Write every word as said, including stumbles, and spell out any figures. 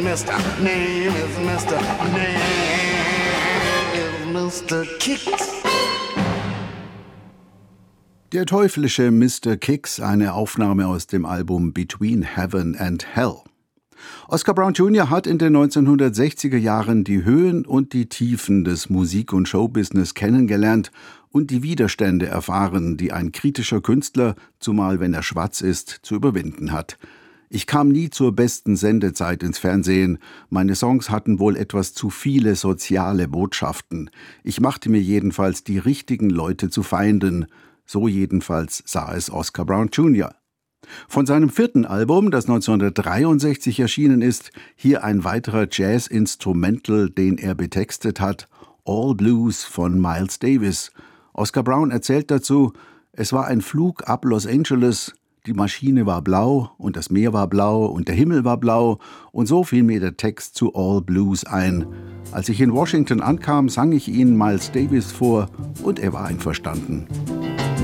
Mister Name is Mister Name is Mister Kicks. Der teuflische Mister Kicks, eine Aufnahme aus dem Album Between Heaven and Hell. Oscar Brown Junior hat in den neunzehnhundertsechziger Jahren die Höhen und die Tiefen des Musik- und Showbusiness kennengelernt und die Widerstände erfahren, die ein kritischer Künstler, zumal wenn er schwarz ist, zu überwinden hat. Ich kam nie zur besten Sendezeit ins Fernsehen. Meine Songs hatten wohl etwas zu viele soziale Botschaften. Ich machte mir jedenfalls die richtigen Leute zu Feinden. So jedenfalls sah es Oscar Brown Junior Von seinem vierten Album, das neunzehnhundertdreiundsechzig erschienen ist, hier ein weiterer Jazz-Instrumental, den er betextet hat, All Blues von Miles Davis. Oscar Brown erzählt dazu, es war ein Flug ab Los Angeles, die Maschine war blau und das Meer war blau und der Himmel war blau und so fiel mir der Text zu All Blues ein. Als ich in Washington ankam, sang ich ihn Miles Davis vor und er war einverstanden.